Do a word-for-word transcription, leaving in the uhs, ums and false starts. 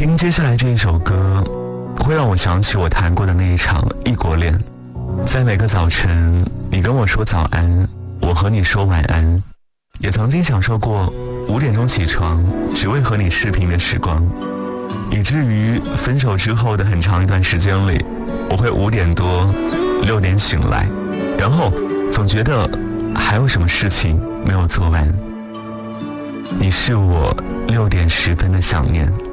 听接下来这一首歌，会让我想起我谈过的那一场异国恋。在每个早晨，你跟我说早安，我和你说晚安，也曾经享受过五点钟起床，只为和你视频的时光，以至于分手之后的很长一段时间里，我会五点多、六点醒来，然后总觉得还有什么事情没有做完。你是我六点十分的想念。